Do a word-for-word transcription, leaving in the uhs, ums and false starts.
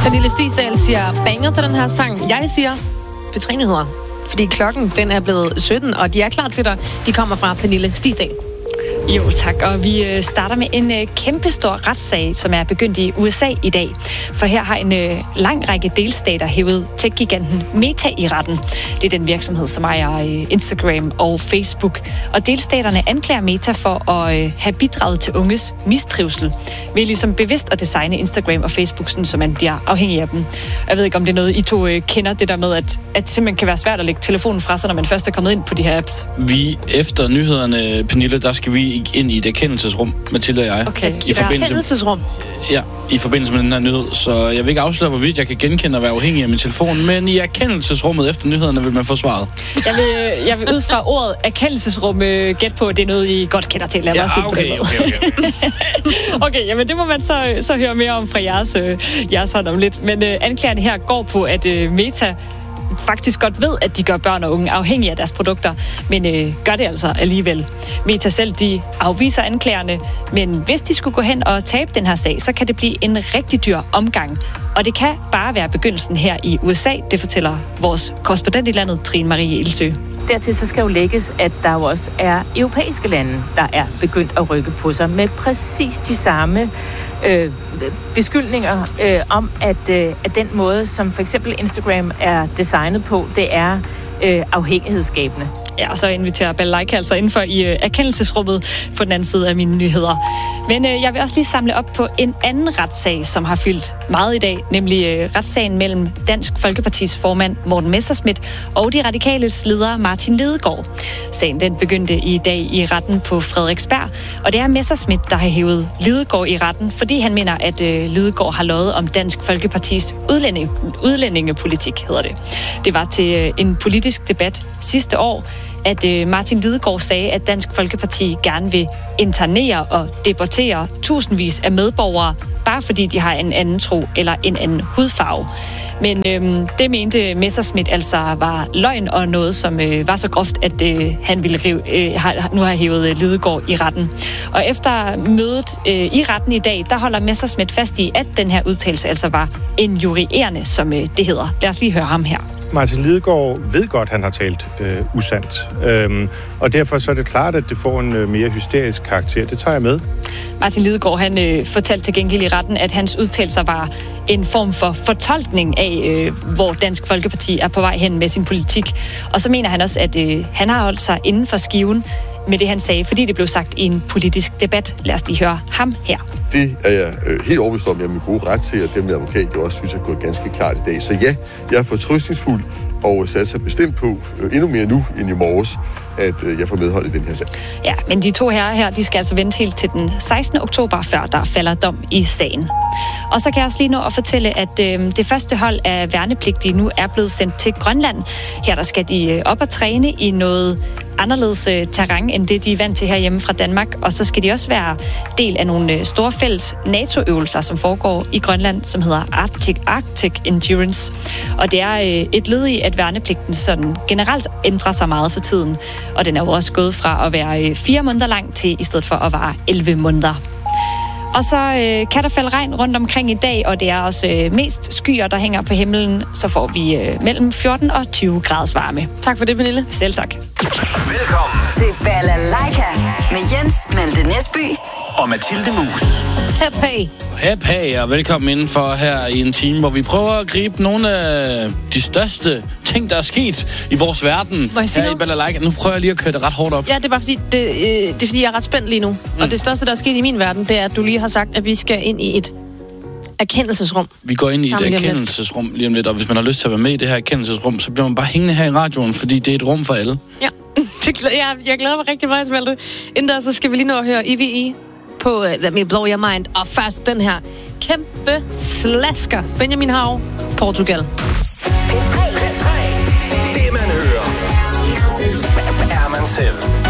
Pernille Stisdal siger banger til den her sang. Jeg siger P tre-nyheder, fordi klokken den er blevet sytten, og de er klar til dig. De kommer fra Pernille Stisdal. Jo tak, og vi starter med en kæmpestor retssag, som er begyndt i U S A i dag. For her har en lang række delstater hævet tech-giganten Meta i retten. Det er den virksomhed, som ejer Instagram og Facebook. Og delstaterne anklager Meta for at have bidraget til unges mistrivsel ved ligesom bevidst at designe Instagram og Facebook, sådan, så man bliver afhængig af dem. Jeg ved ikke, om det er noget, I to kender, det der med, at, at det simpelthen kan være svært at lægge telefonen fra sig, når man først er kommet ind på de her apps. Vi, efter nyhederne, Pernille, der skal vi ind i et erkendelsesrum, Mathilde og jeg. Okay, i forbindelse, erkendelsesrum? Ja, i forbindelse med den her nyhed. Så jeg vil ikke afsløre, hvorvidt jeg kan genkende at være afhængig af min telefon, men i erkendelsesrummet efter nyhederne vil man få svaret. Jeg vil, jeg vil ud fra ordet erkendelsesrum øh, gætte på, at det er noget, I godt kender til. Lad ja, mig okay, okay, okay. Okay, jamen det må man så, så høre mere om fra jeres, øh, jeres hånd om lidt. Men øh, anklagerne her går på, at øh, Meta faktisk godt ved, at de gør børn og unge afhængige af deres produkter, men øh, gør det altså alligevel. Meta selv, de afviser anklagerne, men hvis de skulle gå hen og tabe den her sag, så kan det blive en rigtig dyr omgang. Og det kan bare være begyndelsen her i U S A, det fortæller vores korrespondent i landet, Trine Marie Ilsø. Dertil så skal jo lægges, at der jo også er europæiske lande, der er begyndt at rykke på sig med præcis de samme øh, beskyldninger øh, om, at, øh, at den måde, som for eksempel Instagram er designet på, det er øh, afhængighedsskabende. Ja, og så inviterer Balalaika altså indenfor i øh, erkendelsesrummet på den anden side af mine nyheder. Men øh, jeg vil også lige samle op på en anden retssag, som har fyldt meget i dag, nemlig øh, retssagen mellem Dansk Folkepartis formand Morten Messerschmidt og de radikales leder Martin Lidegaard. Sagen den begyndte i dag i retten på Frederiksberg, og det er Messerschmidt, der har hævet Lidegaard i retten, fordi han mener, at øh, Lidegaard har løjet om Dansk Folkepartis udlænding, udlændingepolitik, hedder det. Det var til øh, en politisk debat sidste år, at øh, Martin Lidegaard sagde, at Dansk Folkeparti gerne vil internere og deportere tusindvis af medborgere, bare fordi de har en anden tro eller en anden hudfarve. Men øh, det mente Messerschmidt altså var løgn og noget, som øh, var så groft, at øh, han ville rive, øh, har, nu har hævet øh, Lidegaard i retten. Og efter mødet øh, i retten i dag, der holder Messerschmidt fast i, at den her udtalelse altså var injurierende, som øh, det hedder. Lad os lige høre ham her. Martin Lidegaard ved godt, at han har talt øh, usandt. Øhm, og derfor så er det klart, at det får en øh, mere hysterisk karakter. Det tager jeg med. Martin Lidegaard, han øh, fortalte til gengæld i retten, at hans udtalelser var en form for fortolkning af, øh, hvor Dansk Folkeparti er på vej hen med sin politik. Og så mener han også, at øh, han har holdt sig inden for skiven med det, han sagde, fordi det blev sagt i en politisk debat. Lad os lige høre ham her. Det er jeg øh, helt overbevist om, at jeg har min gode ret til, og dem med advokat, jeg også synes er gået ganske klart i dag. Så ja, jeg er fortrøstningsfuld og satser bestemt på, øh, endnu mere nu end i morges, at øh, jeg får medhold i den her sag. Ja, men de to herrer her, de skal altså vente helt til den sekstende oktober, før der falder dom i sagen. Og så kan jeg også lige nå at fortælle, at øh, det første hold af værnepligtige nu er blevet sendt til Grønland. Her der skal de øh, op og træne i noget anderledes øh, terræn, end det de er vant til herhjemme fra Danmark. Og så skal de også være del af nogle øh, store fælles NATO-øvelser, som foregår i Grønland, som hedder Arctic, Arctic Endurance. Og det er øh, et led i, at værnepligten sådan generelt ændrer sig meget for tiden. Og den er jo også gået fra at være øh, fire måneder lang til i stedet for at være elleve måneder. Og så øh, kan der falde regn rundt omkring i dag, og det er også øh, mest skyer, der hænger på himlen. Så får vi øh, mellem fjorten og tyve graders varme. Tak for det, Pernille. Selv tak. Velkommen til Balalaika med Jens Malte Næsby og Mathilde Mus. Hep hey. Hep hey, og velkommen indenfor her i en time, hvor vi prøver at gribe nogle af de største ting, der er sket i vores verden her i Balalaika. Nu prøver jeg lige at køre det ret hårdt op. Ja, det er bare fordi, det, øh, det er fordi jeg er ret spændt lige nu. Mm. Og det største, der er sket i min verden, det er, at du lige har sagt, at vi skal ind i et erkendelsesrum. Vi går ind i et erkendelsesrum lige om lidt, og hvis man har lyst til at være med i det her erkendelsesrum, så bliver man bare hængende her i radioen, fordi det er et rum for alle. Ja, det, jeg, jeg glæder mig rigtig meget til det. Inden der, så skal vi lige nå at høre E V E på uh, Let Me Blow Your Mind. Og først den her kæmpe slasker. Benjamin Hav, Portugal. P tre. P tre. Det man hører. Er man selv.